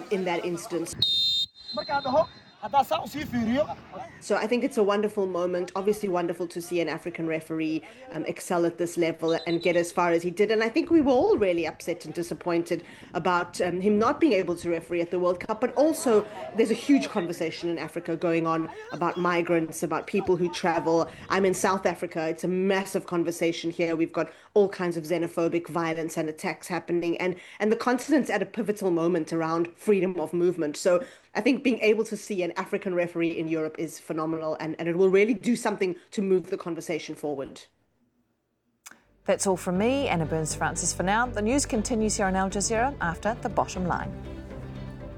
in that instance. So I think it's a wonderful moment, obviously wonderful to see an African referee excel at this level and get as far as he did. And I think we were all really upset and disappointed about him not being able to referee at the World Cup. But also there's a huge conversation in Africa going on about migrants, about people who travel. I'm in South Africa. It's a massive conversation here. We've got all kinds of xenophobic violence and attacks happening. And the continent's at a pivotal moment around freedom of movement. So I think being able to see an African referee in Europe is phenomenal, and it will really do something to move the conversation forward. That's all from me, Anna Burns-Francis, for now. The news continues here on Al Jazeera after The Bottom Line.